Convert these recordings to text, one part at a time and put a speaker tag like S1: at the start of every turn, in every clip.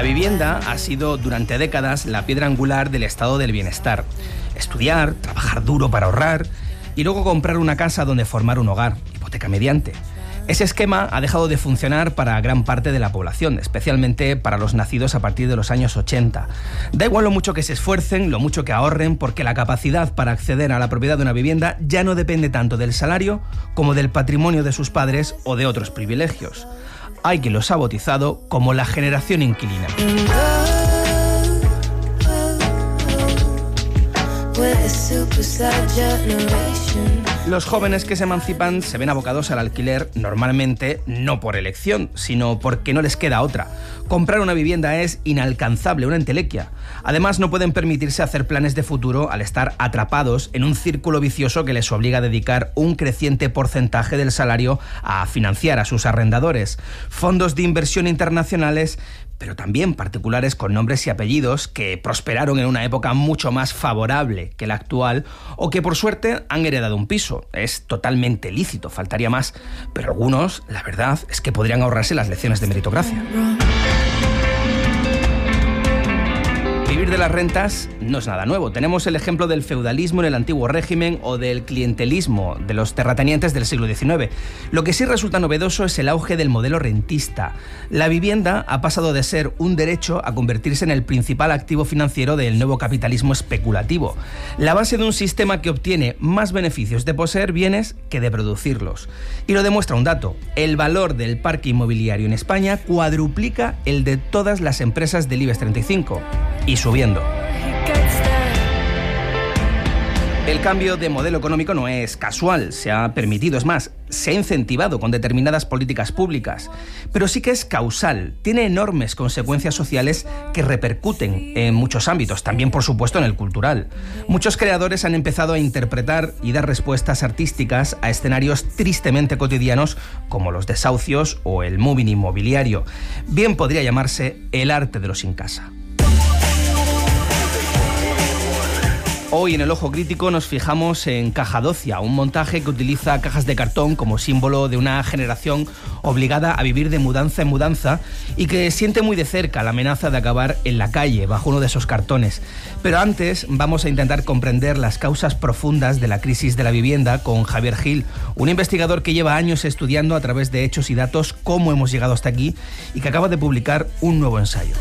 S1: La vivienda ha sido durante décadas la piedra angular del estado del bienestar. Estudiar, trabajar duro para ahorrar y luego comprar una casa donde formar un hogar, hipoteca mediante. Ese esquema ha dejado de funcionar para gran parte de la población, especialmente para los nacidos a partir de los años 80. Da igual lo mucho que se esfuercen, lo mucho que ahorren, porque la capacidad para acceder a la propiedad de una vivienda ya no depende tanto del salario como del patrimonio de sus padres o de otros privilegios. Hay quien los ha bautizado como la generación inquilina. Los jóvenes que se emancipan se ven abocados al alquiler normalmente no por elección, sino porque no les queda otra. Comprar una vivienda es inalcanzable, una entelequia. Además, no pueden permitirse hacer planes de futuro al estar atrapados en un círculo vicioso que les obliga a dedicar un creciente porcentaje del salario a financiar a sus arrendadores. Fondos de inversión internacionales, pero también particulares con nombres y apellidos que prosperaron en una época mucho más favorable que la actual o que por suerte han heredado un piso. Es totalmente lícito, faltaría más, pero algunos, la verdad, es que podrían ahorrarse las lecciones de meritocracia. Vivir de las rentas no es nada nuevo. Tenemos el ejemplo del feudalismo en el antiguo régimen o del clientelismo de los terratenientes del siglo XIX. Lo que sí resulta novedoso es el auge del modelo rentista. La vivienda ha pasado de ser un derecho a convertirse en el principal activo financiero del nuevo capitalismo especulativo. La base de un sistema que obtiene más beneficios de poseer bienes que de producirlos. Y lo demuestra un dato. El valor del parque inmobiliario en España cuadruplica el de todas las empresas del IBEX 35. Y subiendo. El cambio de modelo económico no es casual, se ha permitido, es más, se ha incentivado con determinadas políticas públicas, pero sí que es causal, tiene enormes consecuencias sociales que repercuten en muchos ámbitos, también por supuesto en el cultural. Muchos creadores han empezado a interpretar y dar respuestas artísticas a escenarios tristemente cotidianos como los desahucios o el moving inmobiliario. Bien podría llamarse el arte de los sin casa. Hoy en el Ojo Crítico nos fijamos en Cajadocia, un montaje que utiliza cajas de cartón como símbolo de una generación obligada a vivir de mudanza en mudanza y que siente muy de cerca la amenaza de acabar en la calle bajo uno de esos cartones. Pero antes vamos a intentar comprender las causas profundas de la crisis de la vivienda con Javier Gil, un investigador que lleva años estudiando a través de hechos y datos cómo hemos llegado hasta aquí y que acaba de publicar un nuevo ensayo.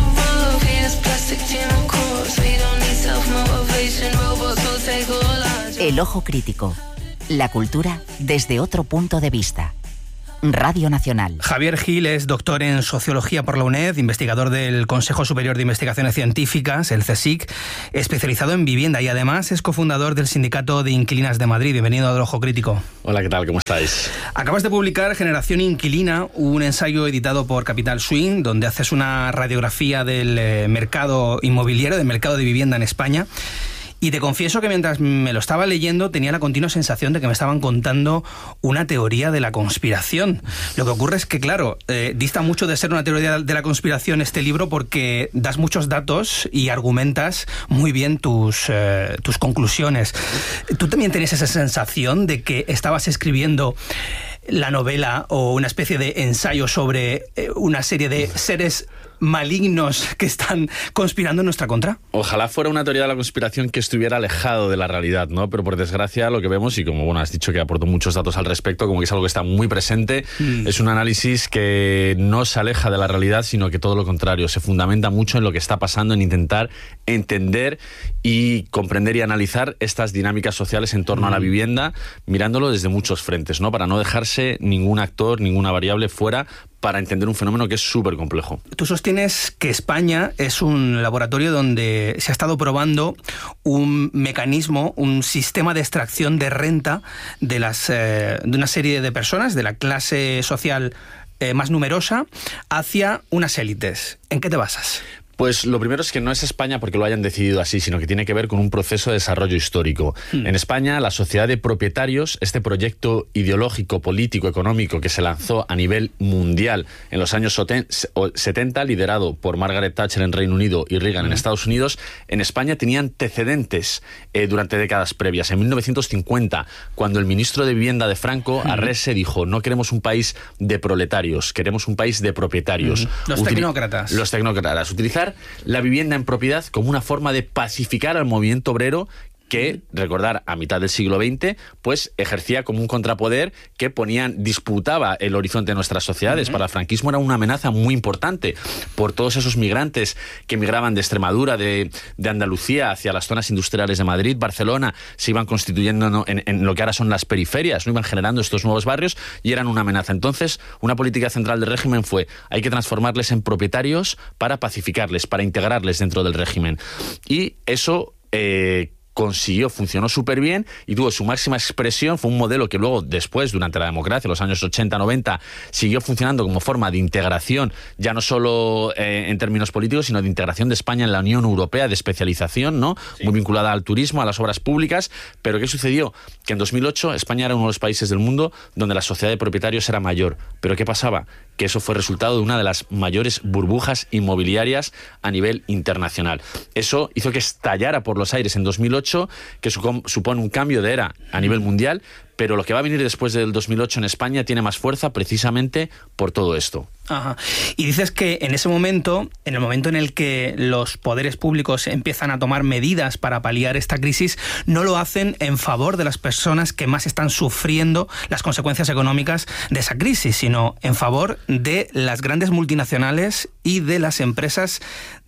S2: El Ojo Crítico. La cultura desde otro punto de vista. Radio Nacional.
S1: Javier Gil es doctor en Sociología por la UNED, investigador del Consejo Superior de Investigaciones Científicas, el CSIC, especializado en vivienda y además es cofundador del Sindicato de Inquilinas de Madrid. Bienvenido al Ojo Crítico.
S3: Hola, ¿qué tal? ¿Cómo estáis?
S1: Acabas de publicar Generación Inquilina, un ensayo editado por Capital Swing, donde haces una radiografía del mercado inmobiliario, del mercado de vivienda en España. Y te confieso que mientras me lo estaba leyendo tenía la continua sensación de que me estaban contando una teoría de la conspiración. Lo que ocurre es que, claro, dista mucho de ser una teoría de la conspiración este libro porque das muchos datos y argumentas muy bien tus conclusiones. ¿Tú también tenías esa sensación de que estabas escribiendo la novela o una especie de ensayo sobre una serie de seres malignos que están conspirando en nuestra contra?
S3: Ojalá fuera una teoría de la conspiración que estuviera alejado de la realidad, ¿no? Pero por desgracia lo que vemos, y como bueno has dicho que aportó muchos datos al respecto, como que es algo que está muy presente, es un análisis que no se aleja de la realidad, sino que todo lo contrario, se fundamenta mucho en lo que está pasando, en intentar entender y comprender y analizar estas dinámicas sociales en torno a la vivienda, mirándolo desde muchos frentes, ¿no? Para no dejarse ningún actor, ninguna variable fuera, para entender un fenómeno que es súper complejo.
S1: Tú sostienes que España es un laboratorio donde se ha estado probando un mecanismo, un sistema de extracción de renta de una serie de personas de la clase social más numerosa hacia unas élites. ¿En qué te basas?
S3: Pues lo primero es que no es España porque lo hayan decidido así, sino que tiene que ver con un proceso de desarrollo histórico. En España, la sociedad de propietarios, este proyecto ideológico, político, económico que se lanzó a nivel mundial en los años 70, liderado por Margaret Thatcher en Reino Unido y Reagan en Estados Unidos, en España tenía antecedentes durante décadas previas. En 1950, cuando el ministro de Vivienda de Franco, Arrese, dijo: no queremos un país de proletarios, queremos un país de propietarios.
S1: Los tecnócratas.
S3: Los tecnócratas. Utilizar la vivienda en propiedad como una forma de pacificar al movimiento obrero que, recordar, a mitad del siglo XX, pues ejercía como un contrapoder que disputaba el horizonte de nuestras sociedades. Para el franquismo era una amenaza muy importante por todos esos migrantes que migraban de Extremadura, de Andalucía, hacia las zonas industriales de Madrid, Barcelona, se iban constituyendo en lo que ahora son las periferias, ¿no? Iban generando estos nuevos barrios y eran una amenaza. Entonces, una política central del régimen fue: hay que transformarles en propietarios para pacificarles, para integrarles dentro del régimen. Y eso consiguió, funcionó súper bien y tuvo su máxima expresión. Fue un modelo que luego, después, durante la democracia, los años 80-90, siguió funcionando como forma de integración, ya no solo en términos políticos, sino de integración de España en la Unión Europea, de especialización, ¿no? Sí. Muy vinculada al turismo, a las obras públicas. Pero ¿qué sucedió? Que en 2008 España era uno de los países del mundo donde la sociedad de propietarios era mayor. ¿Pero qué pasaba? Que eso fue resultado de una de las mayores burbujas inmobiliarias a nivel internacional. Eso hizo que estallara por los aires en 2008, que supone un cambio de era a nivel mundial, pero lo que va a venir después del 2008 en España tiene más fuerza precisamente por todo esto.
S1: Ajá. Y dices que en ese momento, en el momento en el que los poderes públicos empiezan a tomar medidas para paliar esta crisis, no lo hacen en favor de las personas que más están sufriendo las consecuencias económicas de esa crisis, sino en favor de las grandes multinacionales y de las empresas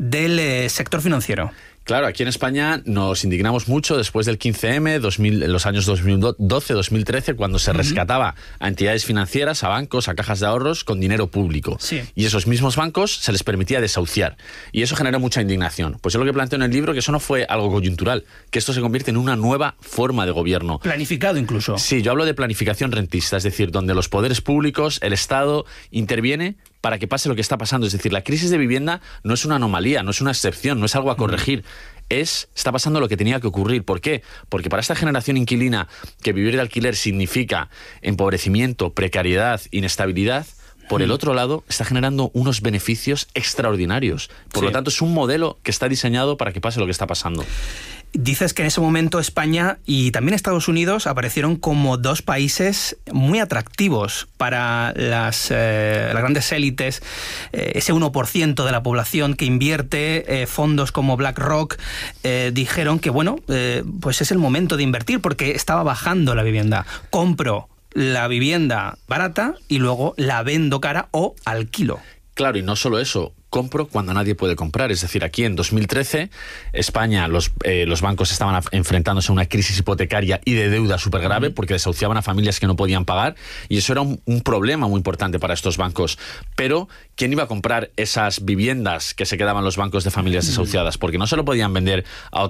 S1: del sector financiero.
S3: Claro, aquí en España nos indignamos mucho después del 15M, en los años 2012-2013, cuando se rescataba a entidades financieras, a bancos, a cajas de ahorros con dinero público. Sí. Y esos mismos bancos se les permitía desahuciar. Y eso generó mucha indignación. Pues yo lo que planteo en el libro, que eso no fue algo coyuntural, que esto se convierte en una nueva forma de gobierno.
S1: Planificado incluso.
S3: Sí, yo hablo de planificación rentista, es decir, donde los poderes públicos, el Estado, interviene para que pase lo que está pasando. Es decir, la crisis de vivienda no es una anomalía, no es una excepción, no es algo a corregir. Está pasando lo que tenía que ocurrir. ¿Por qué? Porque para esta generación inquilina, que vivir de alquiler significa empobrecimiento, precariedad, inestabilidad, por el otro lado, está generando unos beneficios extraordinarios. Por lo tanto, es un modelo que está diseñado para que pase lo que está pasando.
S1: Dices que en ese momento España y también Estados Unidos aparecieron como dos países muy atractivos para las grandes élites, ese 1% de la población que invierte, fondos como BlackRock, dijeron que pues es el momento de invertir porque estaba bajando la vivienda. Compro la vivienda barata y luego la vendo cara o alquilo.
S3: Claro, y no solo eso. Compro cuando nadie puede comprar. Es decir, aquí en 2013, España, los bancos estaban enfrentándose a una crisis hipotecaria y de deuda súper grave porque desahuciaban a familias que no podían pagar y eso era un problema muy importante para estos bancos. Pero, ¿quién iba a comprar esas viviendas que se quedaban los bancos de familias desahuciadas? Porque no se lo podían vender a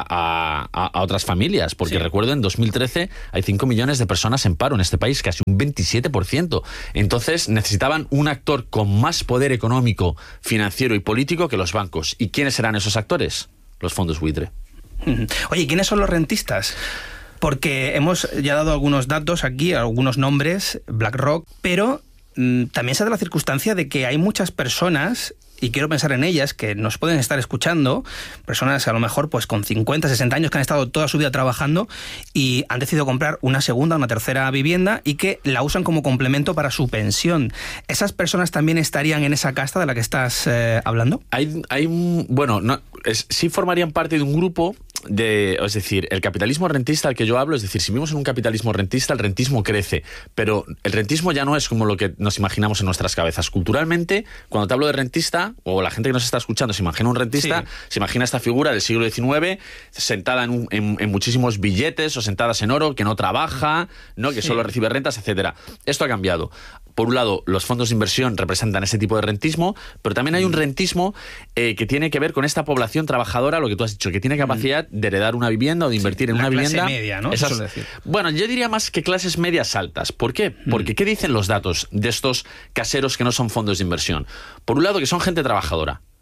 S3: otras familias. Porque recuerdo, en 2013 hay 5 millones de personas en paro en este país, casi un 27%. Entonces, necesitaban un actor con más poder económico, financiero y político que los bancos. ¿Y quiénes serán esos actores? Los fondos buitre.
S1: Oye, ¿quiénes son los rentistas? Porque hemos ya dado algunos datos aquí, algunos nombres, BlackRock, pero también se da la circunstancia de que hay muchas personas, y quiero pensar en ellas, que nos pueden estar escuchando, personas a lo mejor pues con 50, 60 años que han estado toda su vida trabajando y han decidido comprar una segunda o una tercera vivienda y que la usan como complemento para su pensión. ¿Esas personas también estarían en esa casta de la que estás hablando?
S3: Sí formarían parte de un grupo es decir, el capitalismo rentista al que yo hablo, es decir, si vivimos en un capitalismo rentista, el rentismo crece, pero el rentismo ya no es como lo que nos imaginamos en nuestras cabezas. Culturalmente, cuando te hablo de rentista, o la gente que nos está escuchando se imagina un rentista, se imagina esta figura del siglo XIX, sentada en muchísimos billetes o sentadas en oro, que no trabaja, ¿no? Que solo recibe rentas, etcétera. Esto ha cambiado. Por un lado, los fondos de inversión representan ese tipo de rentismo, pero también hay un rentismo que tiene que ver con esta población trabajadora, lo que tú has dicho, que tiene capacidad de heredar una vivienda o de invertir en una vivienda.
S1: Clase media, ¿no?
S3: Bueno, yo diría más que clases medias altas. ¿Por qué? Porque ¿qué dicen los datos de estos caseros que no son fondos de inversión? Por un lado, que son gente trabajadora.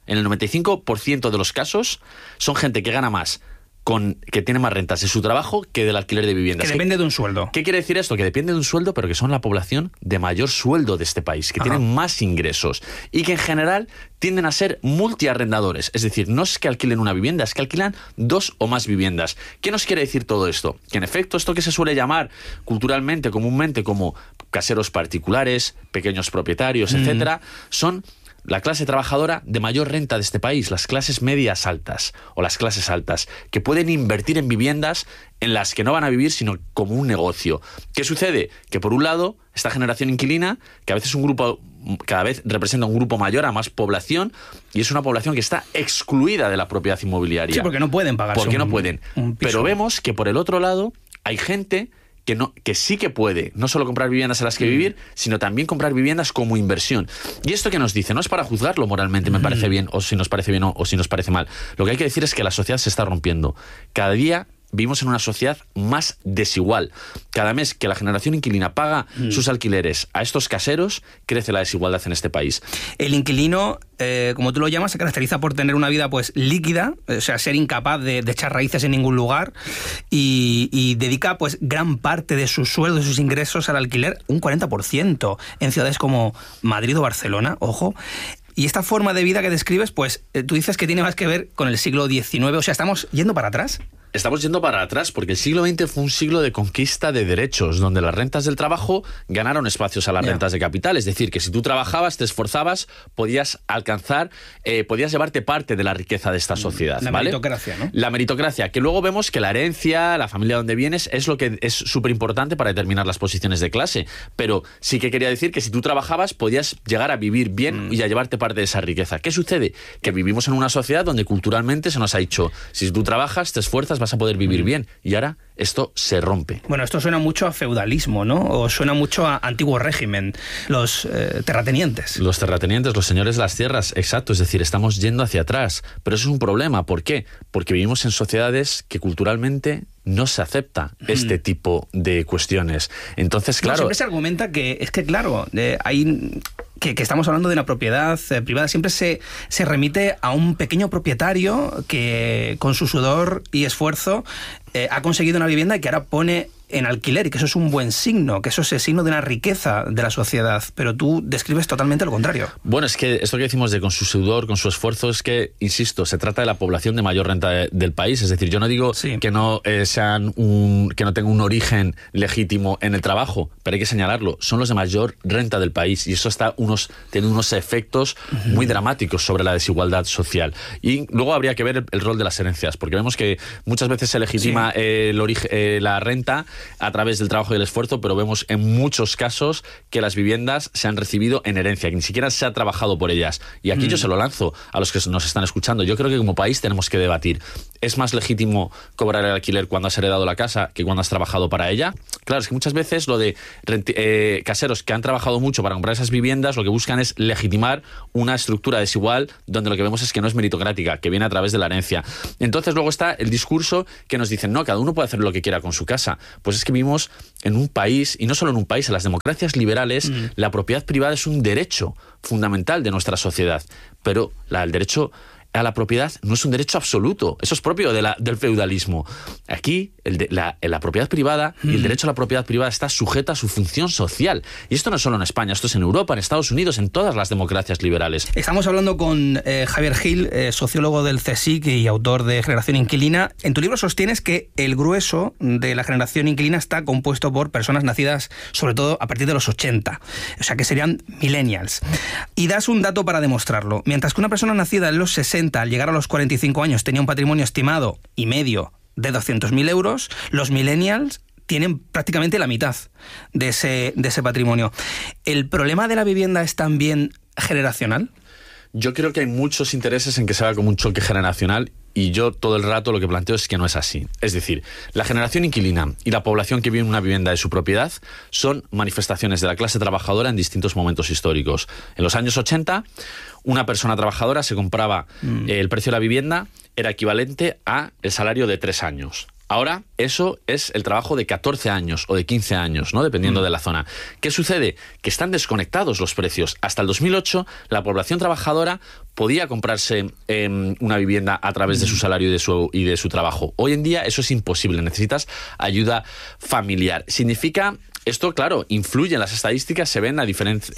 S3: En el 95% de los casos son gente que gana más, que tiene más rentas de su trabajo que del alquiler de viviendas.
S1: Que depende de un sueldo.
S3: ¿Qué quiere decir esto? Que depende de un sueldo, pero que son la población de mayor sueldo de este país, que tienen más ingresos y que en general tienden a ser multiarrendadores. Es decir, no es que alquilen una vivienda, es que alquilan 2 o más viviendas. ¿Qué nos quiere decir todo esto? Que en efecto esto que se suele llamar culturalmente, comúnmente, como caseros particulares, pequeños propietarios, etcétera, son la clase trabajadora de mayor renta de este país, las clases medias altas o las clases altas, que pueden invertir en viviendas en las que no van a vivir, sino como un negocio. ¿Qué sucede? Que por un lado, esta generación inquilina, que a veces cada vez representa un grupo mayor a más población, y es una población que está excluida de la propiedad inmobiliaria.
S1: Sí, porque no pueden pagarse
S3: no pueden. Pero vemos que por el otro lado hay gente que sí que puede no solo comprar viviendas en las que vivir, sino también comprar viviendas como inversión. Y esto que nos dice, no es para juzgarlo moralmente, me parece bien, o si nos parece bien o si nos parece mal. Lo que hay que decir es que la sociedad se está rompiendo. Cada día vivimos en una sociedad más desigual. Cada mes que la generación inquilina paga sus alquileres a estos caseros, crece la desigualdad en este país.
S1: El inquilino, como tú lo llamas, se caracteriza por tener una vida pues líquida, o sea, ser incapaz de echar raíces en ningún lugar y dedica pues gran parte de su sueldo, de sus ingresos al alquiler, un 40% en ciudades como Madrid o Barcelona, ojo. Y esta forma de vida que describes, pues tú dices que tiene más que ver con el siglo XIX, o sea, ¿estamos yendo para atrás?
S3: Estamos yendo para atrás porque el siglo XX fue un siglo de conquista de derechos, donde las rentas del trabajo ganaron espacios a las rentas de capital. Es decir, que si tú trabajabas, te esforzabas, podías alcanzar, podías llevarte parte de la riqueza de esta sociedad.
S1: La meritocracia, ¿no?
S3: La meritocracia, que luego vemos que la herencia, la familia donde vienes, es lo que es súper importante para determinar las posiciones de clase. Pero sí que quería decir que si tú trabajabas, podías llegar a vivir bien y a llevarte parte de esa riqueza. ¿Qué sucede? Que vivimos en una sociedad donde culturalmente se nos ha dicho, si tú trabajas, te esfuerzas, vas a poder vivir bien. Y ahora esto se rompe.
S1: Bueno, esto suena mucho a feudalismo, ¿no? O suena mucho a antiguo régimen, los terratenientes.
S3: Los terratenientes, los señores de las tierras, exacto. Es decir, estamos yendo hacia atrás. Pero eso es un problema. ¿Por qué? Porque vivimos en sociedades que culturalmente no se acepta este tipo de cuestiones. Entonces, claro...
S1: siempre se argumenta que es que, claro, hay... Que estamos hablando de una propiedad privada, siempre se remite a un pequeño propietario que con su sudor y esfuerzo ha conseguido una vivienda y que ahora pone en alquiler, y que eso es un buen signo, que eso es el signo de una riqueza de la sociedad, pero tú describes totalmente lo contrario.
S3: Bueno, es que esto que decimos de con su sudor, con su esfuerzo, es que, insisto, se trata de la población de mayor renta del país. Es decir, yo no digo que no que no tenga un origen legítimo en el trabajo, pero hay que señalarlo, son los de mayor renta del país, y eso tiene unos efectos muy dramáticos sobre la desigualdad social. Y luego habría que ver el rol de las herencias, porque vemos que muchas veces se legitima la renta a través del trabajo y el esfuerzo, pero vemos en muchos casos que las viviendas se han recibido en herencia, que ni siquiera se ha trabajado por ellas. Y aquí yo se lo lanzo a los que nos están escuchando. Yo creo que como país tenemos que debatir. ¿Es más legítimo cobrar el alquiler cuando has heredado la casa que cuando has trabajado para ella? Claro, es que muchas veces lo de caseros que han trabajado mucho para comprar esas viviendas lo que buscan es legitimar una estructura desigual donde lo que vemos es que no es meritocrática, que viene a través de la herencia. Entonces luego está el discurso que nos dicen, no, cada uno puede hacer lo que quiera con su casa. Pues es que vivimos en un país, y no solo en un país, en las democracias liberales, la propiedad privada es un derecho fundamental de nuestra sociedad, pero el derecho a la propiedad no es un derecho absoluto, eso es propio del feudalismo. Aquí la propiedad privada y el derecho a la propiedad privada está sujeta a su función social, y esto no es solo en España, esto es en Europa, en Estados Unidos, en todas las democracias liberales.
S1: Estamos hablando con Javier Gil, sociólogo del CSIC y autor de Generación Inquilina. En tu libro sostienes que el grueso de la generación inquilina está compuesto por personas nacidas sobre todo a partir de los 80, o sea que serían millennials, y das un dato para demostrarlo. Mientras que una persona nacida en los 60 al llegar a los 45 años tenía un patrimonio estimado y medio de 200.000 euros, los millennials tienen prácticamente la mitad de ese patrimonio. ¿El problema de la vivienda es también generacional?
S3: Yo creo que hay muchos intereses en que se haga como un choque generacional, y yo todo el rato lo que planteo es que no es así. Es decir, la generación inquilina y la población que vive en una vivienda de su propiedad son manifestaciones de la clase trabajadora en distintos momentos históricos. En los años 80, una persona trabajadora se compraba, el precio de la vivienda era equivalente a el salario de 3 años. Ahora, eso es el trabajo de 14 años o de 15 años, ¿no? Dependiendo de la zona. ¿Qué sucede? Que están desconectados los precios. Hasta el 2008, la población trabajadora podía comprarse una vivienda a través de su salario y de su trabajo. Hoy en día eso es imposible, necesitas ayuda familiar. Significa... Esto, claro, influye en las estadísticas, se ve en la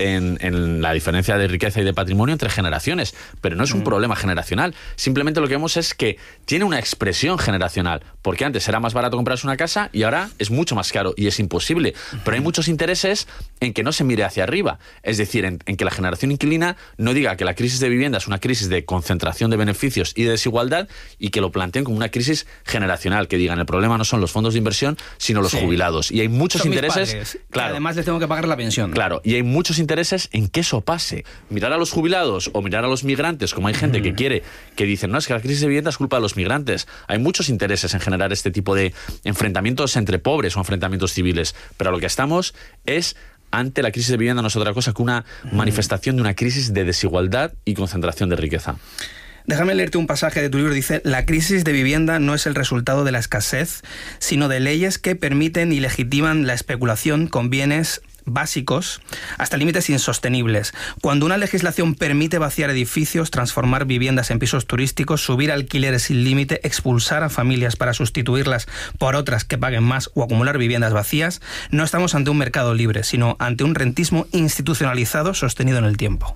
S3: diferencia de riqueza y de patrimonio entre generaciones, pero no es un problema generacional. Simplemente lo que vemos es que tiene una expresión generacional, porque antes era más barato comprarse una casa y ahora es mucho más caro y es imposible. Pero hay muchos intereses en que no se mire hacia arriba, es decir, en que la generación inquilina no diga que la crisis de vivienda es una crisis de concentración de beneficios y de desigualdad y que lo planteen como una crisis generacional, que digan el problema no son los fondos de inversión, sino los jubilados. Y hay muchos intereses...
S1: Claro. Además les tengo que pagar la pensión.
S3: Claro, y hay muchos intereses en que eso pase. Mirar a los jubilados o mirar a los migrantes, como hay gente que dicen, no, es que la crisis de vivienda es culpa de los migrantes. Hay muchos intereses en generar este tipo de enfrentamientos entre pobres o enfrentamientos civiles. Pero lo que estamos es... ante la crisis de vivienda no es otra cosa que una manifestación de una crisis de desigualdad y concentración de riqueza.
S1: Déjame leerte un pasaje de tu libro. Dice: la crisis de vivienda no es el resultado de la escasez, sino de leyes que permiten y legitiman la especulación con bienes básicos hasta límites insostenibles. Cuando una legislación permite vaciar edificios, transformar viviendas en pisos turísticos, subir alquileres sin límite, expulsar a familias para sustituirlas por otras que paguen más o acumular viviendas vacías, no estamos ante un mercado libre, sino ante un rentismo institucionalizado sostenido en el tiempo.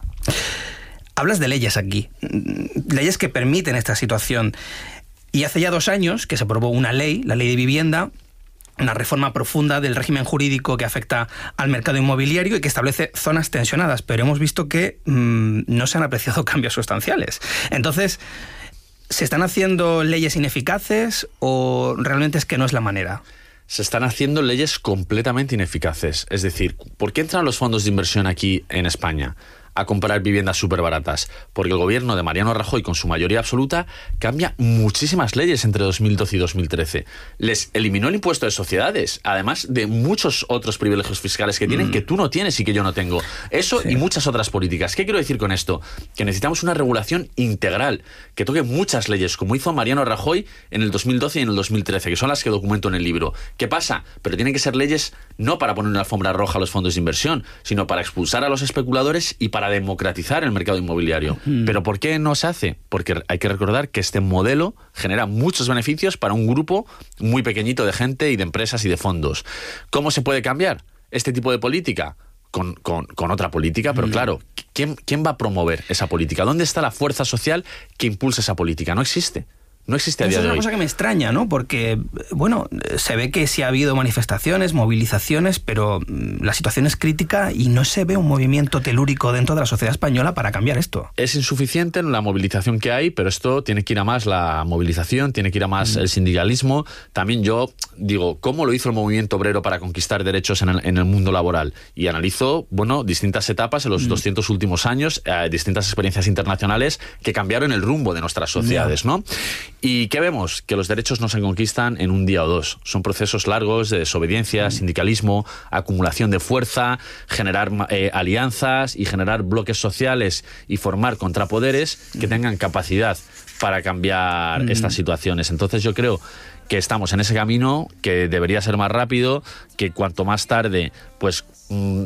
S1: Hablas de leyes aquí, leyes que permiten esta situación. Y hace ya 2 años que se aprobó una ley, la Ley de Vivienda, una reforma profunda del régimen jurídico que afecta al mercado inmobiliario y que establece zonas tensionadas, pero hemos visto que no se han apreciado cambios sustanciales. Entonces, ¿se están haciendo leyes ineficaces o realmente es que no es la manera?
S3: Se están haciendo leyes completamente ineficaces. Es decir, ¿por qué entran los fondos de inversión aquí en España a comprar viviendas súper baratas? Porque el gobierno de Mariano Rajoy, con su mayoría absoluta, cambia muchísimas leyes entre 2012 y 2013. Les eliminó el impuesto de sociedades, además de muchos otros privilegios fiscales que tienen, que tú no tienes y que yo no tengo. Eso y muchas otras políticas. ¿Qué quiero decir con esto? Que necesitamos una regulación integral, que toque muchas leyes, como hizo Mariano Rajoy en el 2012 y en el 2013, que son las que documento en el libro. ¿Qué pasa? Pero tienen que ser leyes no para poner una alfombra roja a los fondos de inversión, sino para expulsar a los especuladores y para democratizar el mercado inmobiliario. ¿Pero por qué no se hace? Porque hay que recordar que este modelo genera muchos beneficios para un grupo muy pequeñito de gente y de empresas y de fondos. ¿Cómo se puede cambiar este tipo de política? Con otra política, pero claro, ¿quién va a promover esa política? ¿Dónde está la fuerza social que impulsa esa política? No existe. No existe a día de hoy.
S1: Es una cosa que me extraña, ¿no? Porque, bueno, se ve que sí ha habido manifestaciones, movilizaciones, pero la situación es crítica y no se ve un movimiento telúrico dentro de la sociedad española para cambiar esto.
S3: Es insuficiente la movilización que hay, pero esto tiene que ir a más la movilización, tiene que ir a más el sindicalismo. También yo digo, ¿cómo lo hizo el movimiento obrero para conquistar derechos en el mundo laboral? Y analizo, bueno, distintas etapas en los 200 últimos años, distintas experiencias internacionales que cambiaron el rumbo de nuestras sociedades, ¿no? ¿Y qué vemos? Que los derechos no se conquistan en un día o dos. Son procesos largos de desobediencia, sindicalismo, acumulación de fuerza, generar alianzas y generar bloques sociales y formar contrapoderes que tengan capacidad para cambiar estas situaciones. Entonces yo creo que estamos en ese camino, que debería ser más rápido, que cuanto más tarde, pues